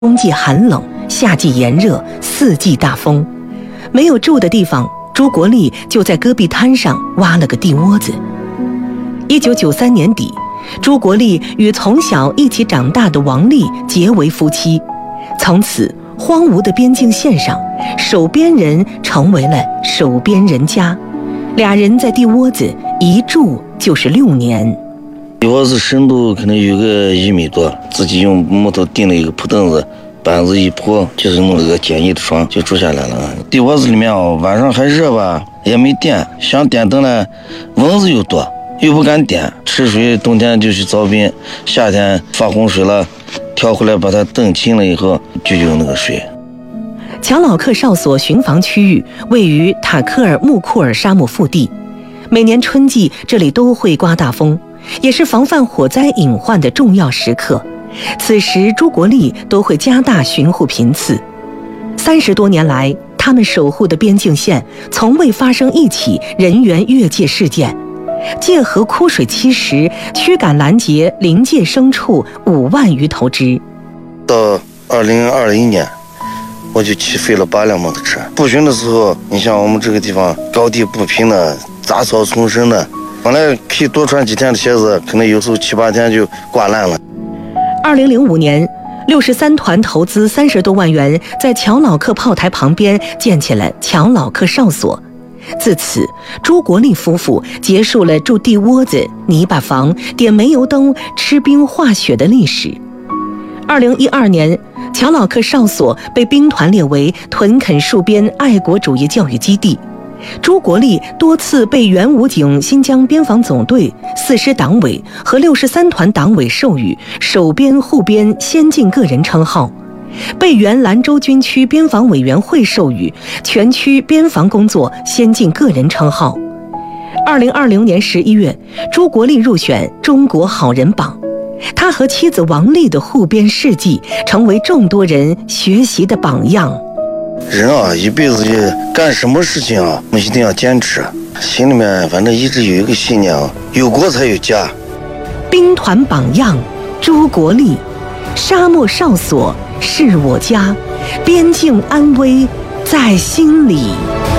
冬季寒冷，夏季炎热，四季大风。没有住的地方，朱国立就在戈壁滩上挖了个地窝子。1993年底，朱国立与从小一起长大的王丽结为夫妻。从此，荒芜的边境线上，守边人成为了守边人家。俩人在地窝子一住就是6年。 地窝子深度可能有个1米多，自己用木头钉了一个铺凳子，板子一铺，就是弄了个简易的床，就住下来了。地窝子里面晚上还热吧，也没电，想点灯呢，蚊子又多，又不敢点。吃水冬天就去凿冰，夏天发洪水了，挑回来把它蹬清了以后就用那个水。 乔老克哨所巡防区域位于塔克尔木库尔沙漠腹地，每年春季这里都会刮大风，也是防范火灾隐患的重要时刻。此时朱国立都会加大巡护频次。30多年来，他们守护的边境线从未发生一起人员越界事件。界河枯水期时，驱赶拦截临界牲畜5万余头只。 到2021年，我就起飞了8辆摩托车。步巡的时候，你像我们这个地方高低不平的，杂草丛生的，本来可以多穿几天的鞋子，可能有时候7、8天就刮烂了。 2005年，63团投资30多万元，在乔老克炮台旁边建起了乔老克哨所。自此，朱国立夫妇结束了住地窝子、泥巴房、点煤油灯、吃冰化雪的历史。2012年，乔老克哨所被兵团列为屯垦戍边爱国主义教育基地。朱国立多次被原武警新疆边防总队4师党委和63团党委授予守边护边先进个人称号，被原兰州军区边防委员会授予全区边防工作先进个人称号。2020年11月，朱国立入选中国好人榜。他和妻子王丽的护边事迹成为众多人学习的榜样。 人啊，一辈子就干什么事情啊，我们一定要坚持。心里面反正一直有一个信念，有国才有家。 兵团榜样，朱国立。沙漠哨所是我家，边境安危在心里。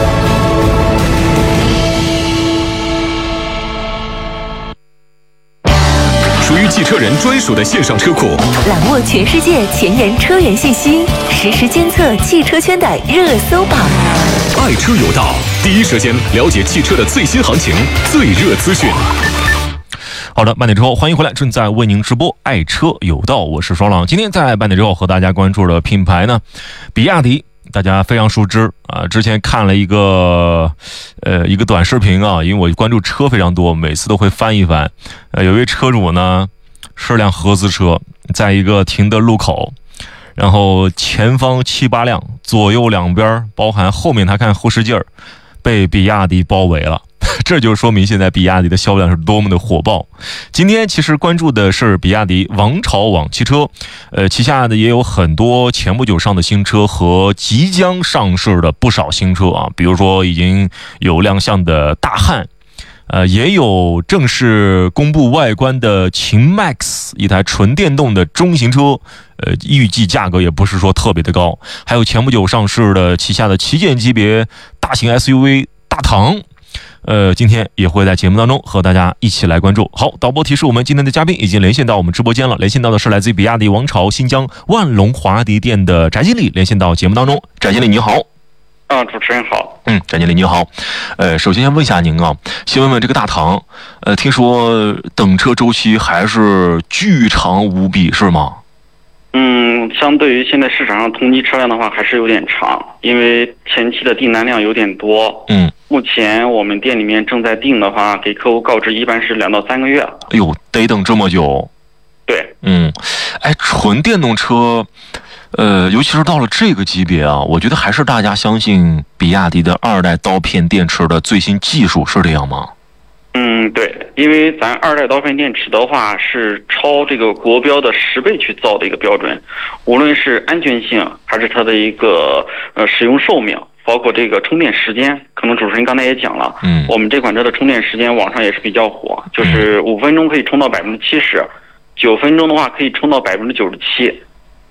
属于汽车人专属的线上车库， 揽握全世界前沿车源信息，实时监测汽车圈的热搜榜。 爱车有道，第一时间了解汽车的最新行情、最热资讯。好的，半点之后欢迎回来，正在为您直播爱车有道，我是双朗。今天在半点之后和大家关注的品牌呢，比亚迪。大家非常熟知啊，之前看了一个短视频啊，因为我关注车非常多，每次都会翻一翻。有一位车主呢是辆合资车，在一个停的路口，然后前方7、8辆，左右两边包含后面他看后视镜被比亚迪包围了。这就说明现在比亚迪的销量是多么的火爆。今天其实关注的是比亚迪王朝网汽车，旗下的也有很多前不久上的新车和即将上市的不少新车啊，比如说已经有亮相的大汉，也有正式公布外观的秦 MAX， 一台纯电动的中型车，预计价格也不是说特别的高，还有前不久上市的旗下的旗舰级别大型 SUV 大唐。今天也会在节目当中和大家一起来关注。好，导播提示我们今天的嘉宾已经连线到我们直播间了，连线到的是来自于比亚迪王朝新疆万隆华迪店的翟经理，连线到节目当中。翟经理你好。 主持人好。 翟经理你好。首先问一下您啊，先问问这个大唐，听说等车周期还是巨长无比，是吗？ 相对于现在市场上同级车辆的话，还是有点长，因为前期的订单量有点多。目前我们店里面正在订的话，给客户告知一般是2到3个月。 哎呦，得等这么久。 对。 纯电动车，尤其是到了这个级别啊，我觉得还是大家相信比亚迪的2代刀片电池的最新技术，是这样吗？ 对，因为咱2代刀片电池的话是超这个国标的10倍去造的一个标准，无论是安全性还是它的一个使用寿命，包括这个充电时间，可能主持人刚才也讲了，我们这款车的充电时间网上也是比较火，就是5分钟可以充到70%，9分钟的话可以充到97%。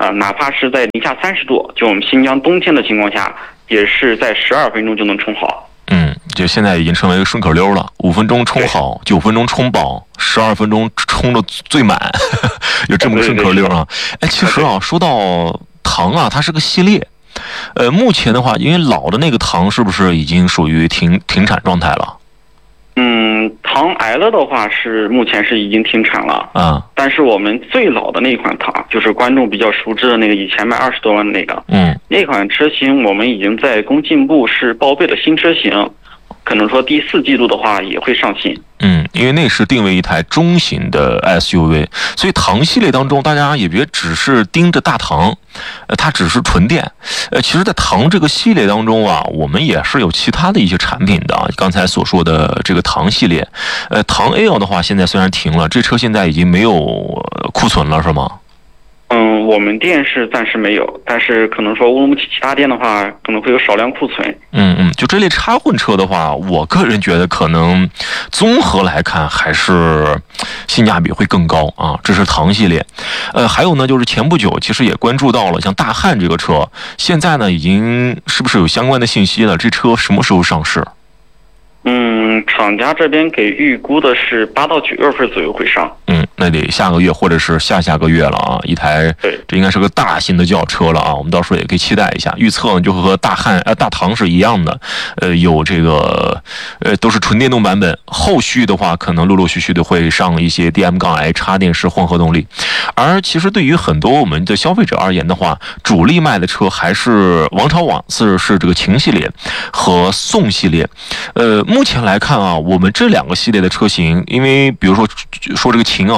哪怕是在零下30度，就我们新疆冬天的情况下，也是在12分钟就能冲好。 就现在已经成为一个顺口溜了，5分钟冲好，9分钟冲饱，12分钟冲的最满，有这么个顺口溜啊。其实啊，说到糖啊，它是个系列。目前的话，因为老的那个糖是不是已经属于停产状态了？ 糖癌了的话是目前是已经停产了但是我们最老的那款糖，就是观众比较熟知的那个以前卖20多万的那个，那款车型我们已经在工信部是报备的新车型，可能说第4季度的话也会上新。 因为那是定位一台中型的 SUV， 所以唐系列当中大家也别只是盯着大唐，它只是纯电。其实在唐这个系列当中啊，我们也是有其他的一些产品的，刚才所说的这个唐系列。唐 L 的话现在虽然停了，这车现在已经没有库存了是吗？ 我们店是暂时没有，但是可能说乌鲁木齐其他店的话可能会有少量库存。 就这类插混车的话，我个人觉得可能综合来看还是性价比会更高啊。这是唐系列。还有呢，就是前不久其实也关注到了像大汉这个车，现在呢已经是不是有相关的信息了？这车什么时候上市？ 厂家这边给预估的是8到9月份左右会上。 那得下个月或者是下个月了啊！一台，这应该是个大型的轿车了啊！我们到时候也可以期待一下。预测呢就和大唐是一样的，有这个都是纯电动版本。后续的话，可能陆续的会上一些 DM-i 插电式混合动力。而其实对于很多我们的消费者而言的话，主力卖的车还是王朝网是这个秦系列和宋系列。目前来看啊，我们这2个系列的车型，因为比如说这个秦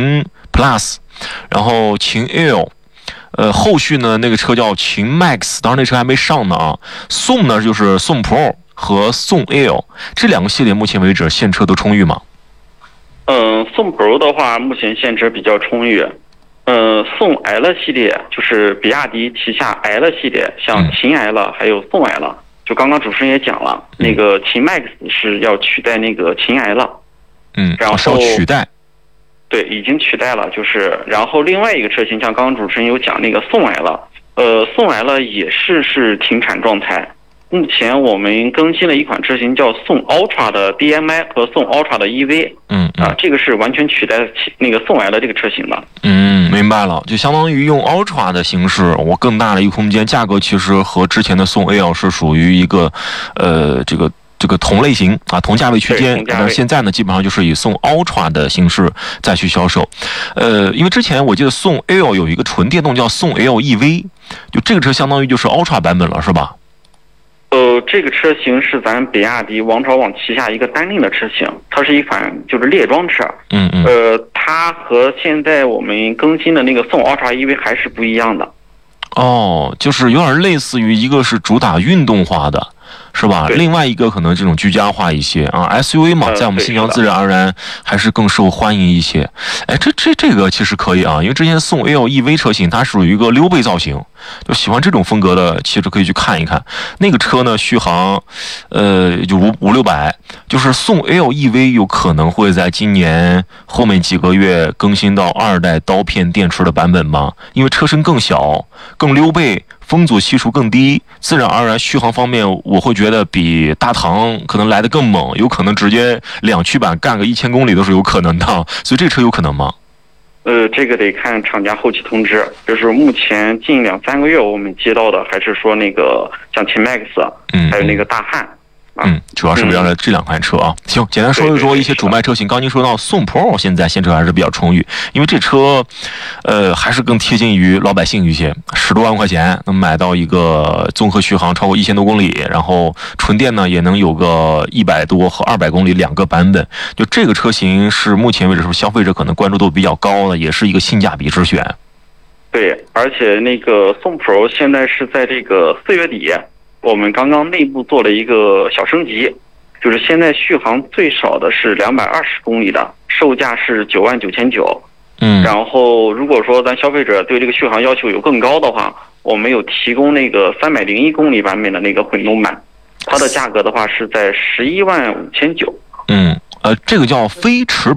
Plus， 然后秦 L， 后续呢那个车叫秦 Max， 当然那车还没上呢啊。宋呢就是宋 Pro 和宋 L， 这2个系列目前为止现车都充裕吗？ 宋 Pro 的话目前现车比较充裕。宋 L 系列就是比亚迪旗下 L 系列，像秦 L 还有宋 L， 就刚刚主持人也讲了，那个秦 Max 是要取代那个秦 L。然后是要取代。 对，已经取代了，然后另外一个车型，像刚刚主持人有讲那个宋 L， 宋 L 也是停产状态。目前我们更新了一款车型叫宋 Ultra 的 DMI 和宋 Ultra 的 EV，这个是完全取代那个宋 L 这个车型的。 明白了，就相当于用 Ultra 的形式，我更大的一个空间，价格其实和之前的宋 L 是属于一个这个同类型啊，同价位区间，但是现在呢，基本上就是以宋 Ultra 的形式再去销售。因为之前我记得宋 L 有一个纯电动叫宋 L EV， 就这个车相当于就是 Ultra 版本了，是吧？ 这个车型是咱比亚迪王朝网旗下一个单令的车型，它是一款就是猎装车。它和现在我们更新的那个宋 Ultra EV 还是不一样的。 就是有点类似于一个是主打运动化的，是吧？另外一个可能这种居家化一些啊 ，SUV 嘛，在我们新疆自然而然还是更受欢迎一些。这个其实可以啊，因为之前宋 L EV 车型它属于一个溜背造型，就喜欢这种风格的，其实可以去看一看。那个车呢，续航就500-600，就是宋 L EV 有可能会在今年后面几个月更新到2代刀片电池的版本嘛，因为车身更小、更溜背。风阻系数更低，自然而然续航方面，我会觉得比大唐可能来得更猛，有可能直接2驱版干个1000公里都是有可能的，所以这车有可能吗？ 这个得看厂家后期通知，就是目前近2-3个月我们接到的还是说那个像秦 Max，还有那个大汉。 主要是围绕着这2款车啊。行，简单说一说一些主卖车型。刚您说到宋 Pro 现在现车还是比较充裕，因为这车还是更贴近于老百姓一些，10多万块钱能买到一个综合续航超过1000多公里，然后纯电呢也能有个100多和200公里2个版本。就这个车型是目前为止是消费者可能关注度比较高的，也是一个性价比之选。 对，而且那个宋 Pro 现在是在这个4月底。我们刚刚内部做了一个小升级，就是现在续航最少的是220公里的，售价是99900。然后如果说咱消费者对这个续航要求有更高的话，我们有提供那个301公里版本的那个混动版，它的价格的话是在115900。 这个叫飞驰版，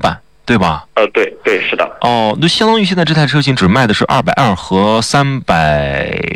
对吧？ 对，是的。 哦，那相当于现在这台车型只卖的是220和